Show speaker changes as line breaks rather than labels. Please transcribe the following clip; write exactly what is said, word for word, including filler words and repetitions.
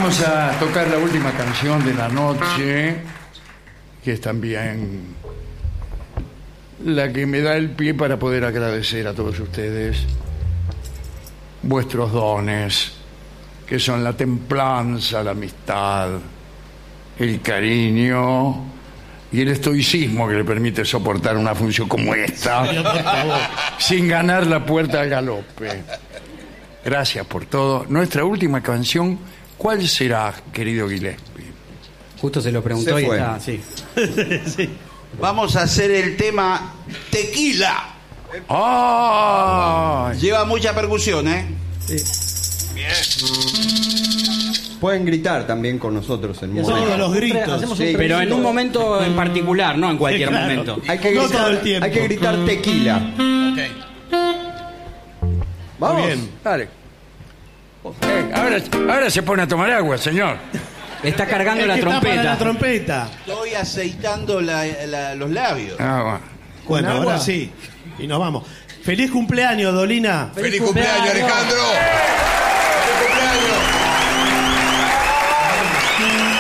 vamos a tocar la última canción de la noche, que es también la que me da el pie para poder agradecer a todos ustedes vuestros dones, que son la templanza, la amistad, el cariño y el estoicismo que le permite soportar una función como esta sin ganar la puerta al galope. Gracias por todo. Nuestra última canción, ¿cuál será, querido Gillespie?
Justo se lo preguntó
Se
y
fue.
está, sí.
Sí.
Vamos a hacer el tema Tequila.
¡Ah!
Lleva mucha percusión, ¿eh?
Pueden gritar también con nosotros en
Hacemos
momento.
los gritos.
Hacemos
Sí.
un Pero en un momento en particular, no en cualquier
Sí, claro.
momento.
Hay que
No
gritar,
todo el tiempo.
hay que gritar tequila. Vamos.
Muy bien.
Dale. Eh, ahora, ahora se pone a tomar agua, señor.
Está cargando
El
la
que está para
trompeta.
la trompeta.
Estoy aceitando la- la- los labios.
Ah, bueno.
Bueno,
agua?
ahora sí. Y nos vamos. Feliz cumpleaños, Dolina.
¡Feliz cumpleaños, Alejandro!